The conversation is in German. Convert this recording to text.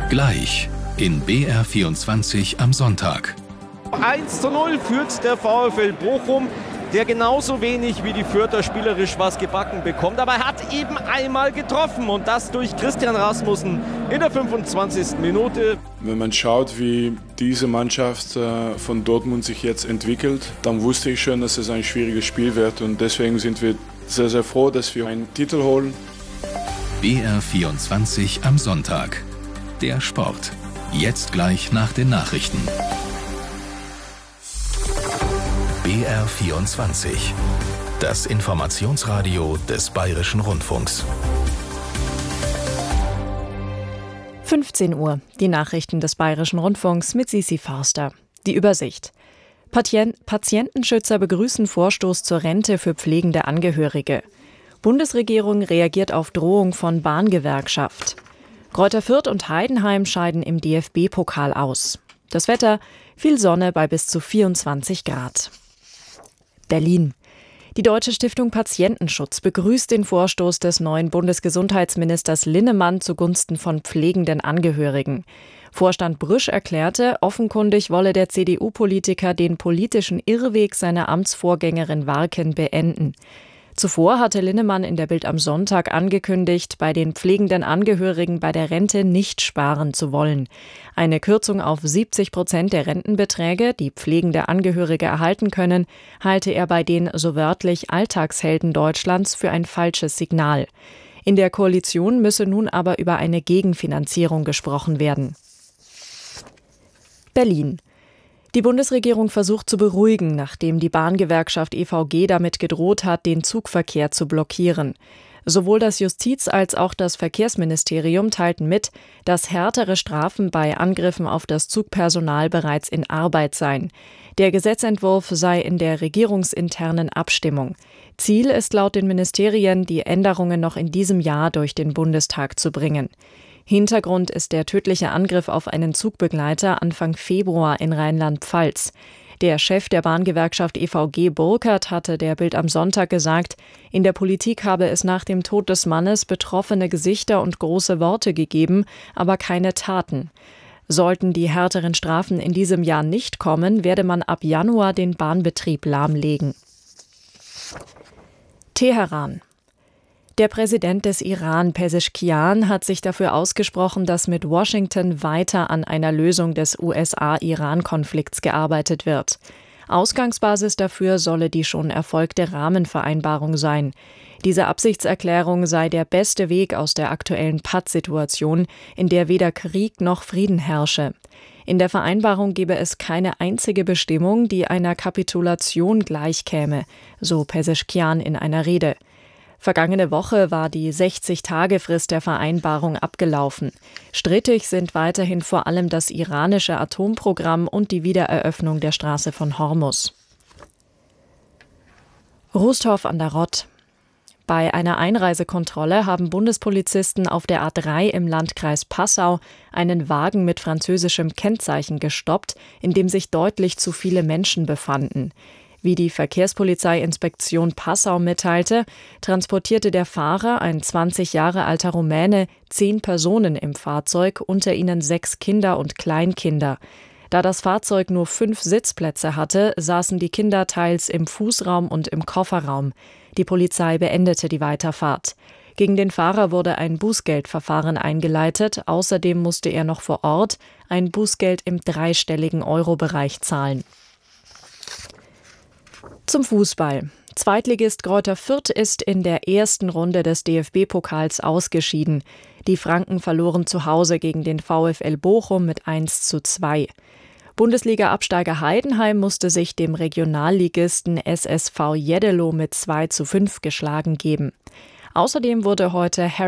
Gleich in BR24 am Sonntag. 1:0 führt der VfL Bochum, der genauso wenig wie die Fürther spielerisch was gebacken bekommt. Aber er hat eben einmal getroffen und das durch Christian Rasmussen in der 25. Minute. Wenn man schaut, wie diese Mannschaft von Dortmund sich jetzt entwickelt, dann wusste ich schon, dass es ein schwieriges Spiel wird. Und deswegen sind wir sehr, sehr froh, dass wir einen Titel holen. BR24 am Sonntag. Der Sport. Jetzt gleich nach den Nachrichten. BR24. Das Informationsradio des Bayerischen Rundfunks. 15 Uhr. Die Nachrichten des Bayerischen Rundfunks mit Sisi Forster. Die Übersicht. Patientenschützer begrüßen Vorstoß zur Rente für pflegende Angehörige. Bundesregierung reagiert auf Drohung von Bahngewerkschaft. Greuther Fürth und Heidenheim scheiden im DFB-Pokal aus. Das Wetter: viel Sonne bei bis zu 24 Grad. Berlin. Die Deutsche Stiftung Patientenschutz begrüßt den Vorstoß des neuen Bundesgesundheitsministers Linnemann zugunsten von pflegenden Angehörigen. Vorstand Brüsch erklärte, offenkundig wolle der CDU-Politiker den politischen Irrweg seiner Amtsvorgängerin Warken beenden. Zuvor hatte Linnemann in der Bild am Sonntag angekündigt, bei den pflegenden Angehörigen bei der Rente nicht sparen zu wollen. Eine Kürzung auf 70% der Rentenbeträge, die pflegende Angehörige erhalten können, halte er bei den so wörtlich Alltagshelden Deutschlands für ein falsches Signal. In der Koalition müsse nun aber über eine Gegenfinanzierung gesprochen werden. Berlin. Die Bundesregierung versucht zu beruhigen, nachdem die Bahngewerkschaft EVG damit gedroht hat, den Zugverkehr zu blockieren. Sowohl das Justiz- als auch das Verkehrsministerium teilten mit, dass härtere Strafen bei Angriffen auf das Zugpersonal bereits in Arbeit seien. Der Gesetzentwurf sei in der regierungsinternen Abstimmung. Ziel ist laut den Ministerien, die Änderungen noch in diesem Jahr durch den Bundestag zu bringen. Hintergrund ist der tödliche Angriff auf einen Zugbegleiter Anfang Februar in Rheinland-Pfalz. Der Chef der Bahngewerkschaft EVG Burkhardt hatte der Bild am Sonntag gesagt, in der Politik habe es nach dem Tod des Mannes betroffene Gesichter und große Worte gegeben, aber keine Taten. Sollten die härteren Strafen in diesem Jahr nicht kommen, werde man ab Januar den Bahnbetrieb lahmlegen. Teheran. Der Präsident des Iran, Pezeshkian, hat sich dafür ausgesprochen, dass mit Washington weiter an einer Lösung des USA-Iran-Konflikts gearbeitet wird. Ausgangsbasis dafür solle die schon erfolgte Rahmenvereinbarung sein. Diese Absichtserklärung sei der beste Weg aus der aktuellen Pattsituation, in der weder Krieg noch Frieden herrsche. In der Vereinbarung gebe es keine einzige Bestimmung, die einer Kapitulation gleichkäme, so Pezeshkian in einer Rede. Vergangene Woche war die 60-Tage-Frist der Vereinbarung abgelaufen. Strittig sind weiterhin vor allem das iranische Atomprogramm und die Wiedereröffnung der Straße von Hormuz. Rusthof an der Rott. Bei einer Einreisekontrolle haben Bundespolizisten auf der A3 im Landkreis Passau einen Wagen mit französischem Kennzeichen gestoppt, in dem sich deutlich zu viele Menschen befanden. Wie die Verkehrspolizeiinspektion Passau mitteilte, transportierte der Fahrer, ein 20 Jahre alter Rumäne, 10 Personen im Fahrzeug, unter ihnen 6 Kinder und Kleinkinder. Da das Fahrzeug nur 5 Sitzplätze hatte, saßen die Kinder teils im Fußraum und im Kofferraum. Die Polizei beendete die Weiterfahrt. Gegen den Fahrer wurde ein Bußgeldverfahren eingeleitet. Außerdem musste er noch vor Ort ein Bußgeld im dreistelligen Euro-Bereich zahlen. Zum Fußball. Zweitligist Greuther Fürth ist in der ersten Runde des DFB-Pokals ausgeschieden. Die Franken verloren zu Hause gegen den VfL Bochum mit 1:2. Bundesliga-Absteiger Heidenheim musste sich dem Regionalligisten SSV Jeddelo mit 2:5 geschlagen geben. Außerdem wurde heute